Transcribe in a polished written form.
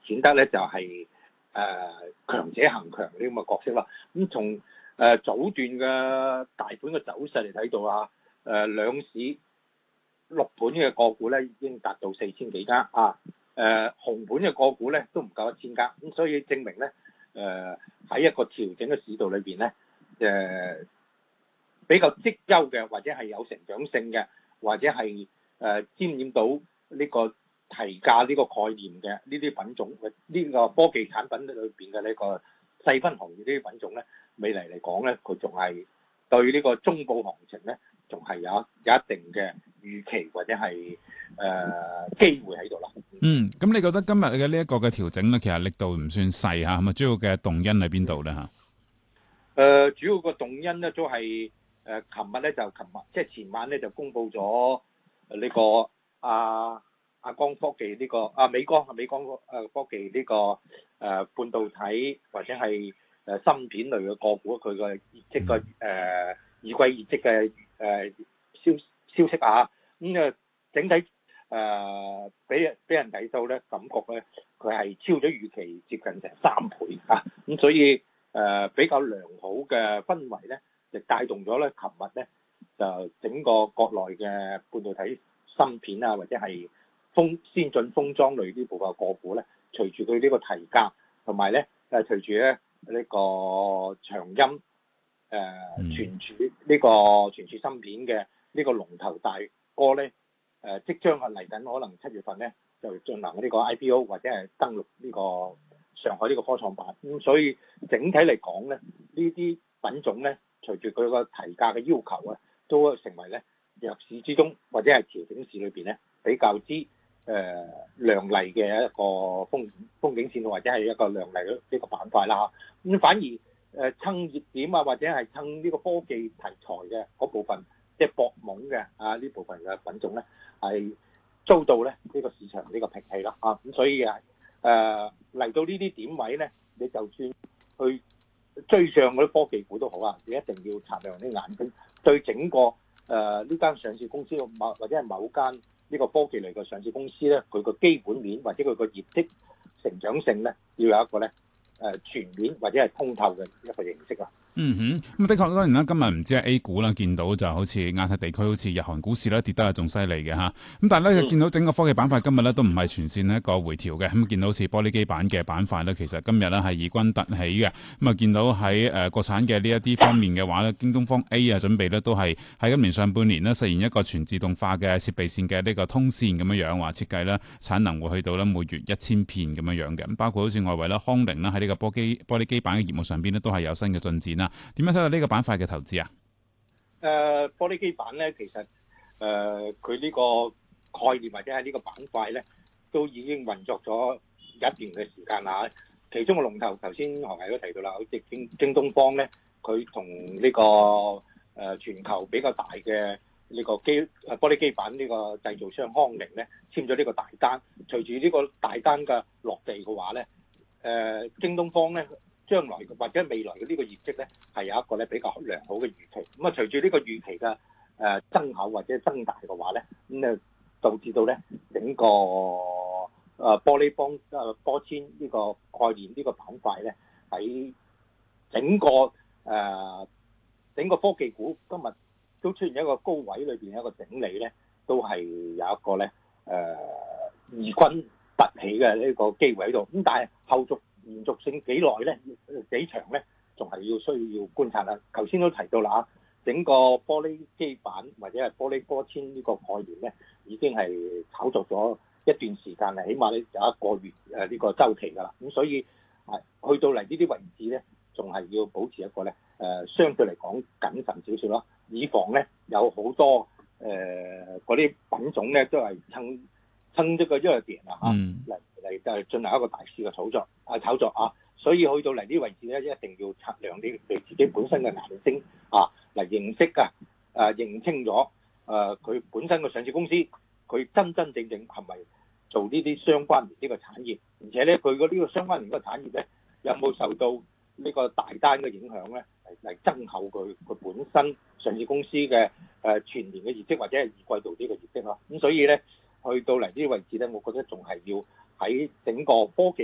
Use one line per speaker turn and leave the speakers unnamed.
顯得咧就係強者恒強呢咁嘅角色啦。咁從早段嘅大盤嘅走勢嚟睇到啊，兩市綠盤嘅個股咧已經達到4000幾家啊，紅盤嘅個股咧都唔夠1000家，咁所以證明咧喺一個調整嘅市道裏邊咧，比較績優嘅或者係有成長性嘅，或者係沾染到呢個提價呢個概念嘅呢啲品種，呢個科技產品裏邊嘅呢個細分行業呢啲品種咧，未來嚟講咧，佢仲係對呢個中部行情咧，仲係有一定嘅預期或者係機會喺度啦。
咁你覺得今日嘅呢一個嘅調整咧，其實力度唔算細嚇，係咪主要嘅動因喺邊度咧嚇？
主要個動因咧都係琴日咧就即係前晚咧就公布咗呢個亞光科技呢個美光科技呢個半導體或者係芯片類嘅個股，佢嘅業績嘅二季業績嘅消息啊，咁整體俾人睇到咧，感覺咧佢係超咗預期接近成3倍啊，咁所以比較良好嘅氛圍咧，就帶動咗咧，琴日咧就整個國內嘅半導體芯片啊，或者係先進封裝類呢部嘅個股咧，隨住佢呢個提價，同埋咧隨住咧呢個長鑫存儲呢個存儲芯片嘅呢個龍頭大哥咧，即將係嚟緊，可能7月份咧就進行呢個 IPO 或者係登陸呢個上海呢個科創板。咁所以整體嚟講咧，呢啲品種咧，隨住佢個提價嘅要求啊，都成為咧弱市之中或者係調整市裏邊咧比較之亮麗嘅一個風景線，或者係一個亮麗嘅呢個板塊啦。咁反而趁熱點啊，或者係趁呢個科技題材嘅嗰部分，即係博懵嘅呢部分嘅品種咧，係遭到咧呢個市場呢個摒棄啦。咁所以嚟到呢啲點位咧，你就算去追上嗰啲科技股都好啊，你一定要擦亮啲眼睛，對整個呢間上市公司或者係某間呢個科技類嘅上市公司咧，佢個基本面或者佢個業績成長性咧，要有一個咧全面或者係通透嘅一個認識啦。
咁的確當然啦，今日唔知係 A 股啦，見到就好似亞太地區好似日韓股市咧跌得係仲犀利嘅嚇。咁但係咧見到整個科技板塊今日咧都唔係全線一個回調嘅。咁見到好似玻璃基板嘅板塊咧，其實今日咧係異軍突起嘅。咁啊見到喺國產嘅呢一啲方面嘅話咧，京東方 A 啊準備咧都係喺今年上半年咧實現一個全自動化嘅設備線嘅呢個通線咁樣樣，話設計咧產能會去到咧每月1000片咁樣樣嘅。咁包括好似外圍啦、康寧啦喺呢個玻璃基板嘅業務上邊咧都係有新嘅進展啦。點樣睇到呢個板塊嘅投資啊？
玻璃基板咧，其實佢呢個概念或者係呢個板塊咧，都已經運作咗一段嘅時間啦。其中嘅龍頭，頭先何毅都提到啦，好似京東方咧，佢同呢個全球比較大嘅呢個玻璃基板呢個製造商康寧咧，簽咗呢個大單。隨住呢個大單嘅落地嘅話咧，京東方咧，將來或者未來嘅呢個業績咧，係有一個咧比較良好嘅預期。咁啊，隨住呢個預期嘅增厚或者增大嘅話咧，咁導致到咧整個玻璃波纖呢個概念呢個板塊咧，喺整個科技股今日都出現一個高位裏邊一個整理咧，都係有一個咧異軍突起嘅呢個機會喺度。咁但係後續延續性幾耐咧，幾長咧，仲係需要觀察啦。頭先都提到啦，整個玻璃基板或者係玻璃波纖呢個概念咧，已經係炒作咗一段時間啦，起碼咧有1個月呢個週期㗎啦。咁所以去到嚟呢啲位置咧，仲係要保持一個咧相對嚟講謹慎少少咯，以防咧有好多嗰啲品種咧都係趁呢個弱點嚟就進行一個大市嘅炒作啊，所以去到嚟呢啲位置咧，一定要擦亮你自己本身嘅眼睛嚟認識認清咗佢本身嘅上市公司，佢真正係咪做呢啲相關聯呢個產業，而且咧佢呢個相關聯呢個產業咧有冇受到呢個大單嘅影響咧，嚟增厚佢本身上市公司嘅全年嘅業績或者係二季度呢個業績咯。咁所以咧去到嚟呢啲位置咧，我覺得仲係要喺整個科技